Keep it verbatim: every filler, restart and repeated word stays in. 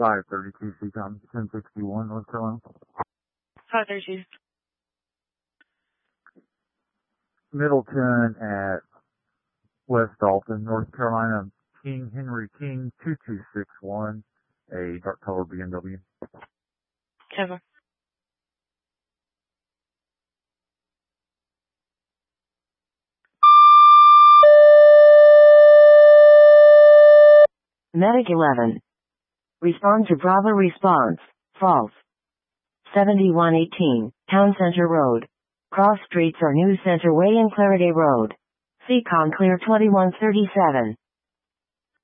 five thirty-two Seacom, ten sixty-one, North Carolina. five thirty-two. Middleton at West Dalton, North Carolina. King Henry King, two two six one, a dark color B M W. Cover. Medic eleven. Respond to Bravo response. False. seventy-one eighteen, Town Center Road. Cross streets are New Center Way and Clarity Road. Seacom clear twenty-one thirty-seven.